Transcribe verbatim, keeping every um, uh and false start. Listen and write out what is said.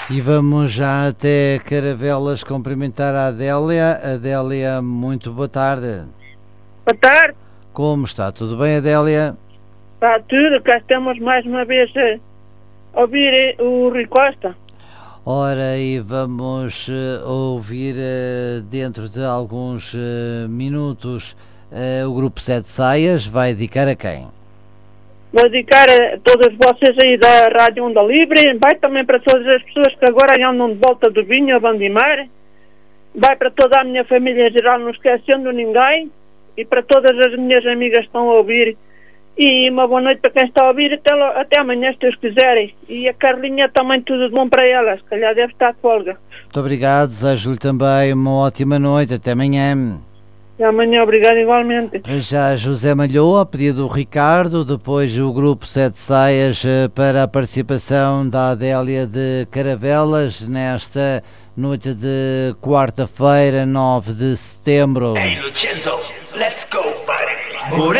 E vamos já até Caravelas cumprimentar a Adélia. Adélia, muito boa tarde. Boa tarde. Como está? Tudo bem, Adélia? Está tudo, cá estamos mais uma vez a ouvir o Rui Costa. Ora, e vamos uh, ouvir uh, dentro de alguns uh, minutos uh, o Grupo Sete Saias. Vai dedicar a quem? Vou dedicar a todos vocês aí da Rádio Onda Livre, vai também para todas as pessoas que agora andam de volta do Vinho, a Bandimar, vai para toda a minha família em geral, não esquecendo ninguém, e para todas as minhas amigas que estão a ouvir, e uma boa noite para quem está a ouvir, até, até amanhã se Deus quiserem, e a Carlinha também tudo de bom para ela, se calhar deve estar de folga. Muito obrigado, desejo-lhe também uma ótima noite, até amanhã. Até amanhã, obrigado igualmente. Para já José Malhoa, a pedido do Ricardo, depois o Grupo Sete Saias para a participação da Adélia de Caravelas nesta noite de quarta-feira, nove de setembro. Hey Lucenzo, let's go, buddy.